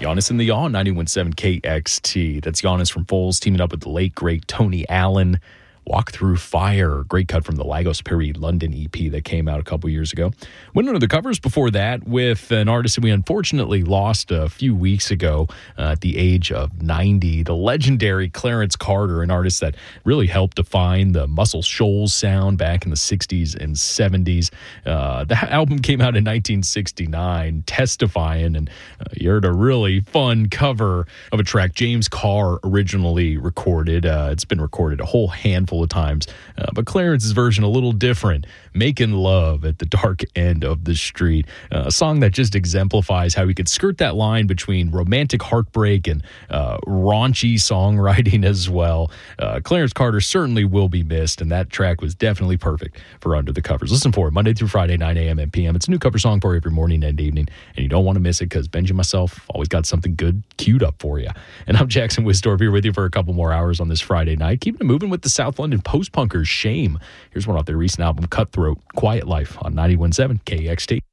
Giannis and the Yaw, 91.7 KXT. That's Giannis from Foles teaming up with the late, great Tony Allen. Walk Through Fire, great cut from the Lagos Perry London EP that came out a couple years ago. Went under the covers before that with an artist that we unfortunately lost a few weeks ago at the age of 90, the legendary Clarence Carter, an artist that really helped define the Muscle Shoals sound back in the 60s and 70s. The album came out in 1969, Testifying, and you heard a really fun cover of a track James Carr originally recorded. It's been recorded a whole handful of times, but Clarence's version a little different. Making Love at the Dark End of the Street, a song that just exemplifies how we could skirt that line between romantic heartbreak and raunchy songwriting as well. Clarence Carter certainly will be missed, and that track was definitely perfect for Under the Covers. Listen for it Monday through Friday, 9 a.m. and p.m. It's a new cover song for every morning and evening, and you don't want to miss it because Benji and myself always got something good queued up for you. And I'm Jackson Wisdorf here with you for a couple more hours on this Friday night, keeping it moving with the South London post-punkers Shame. Here's one off their recent album Cutthroat, Quiet Life on 91.7 KXT.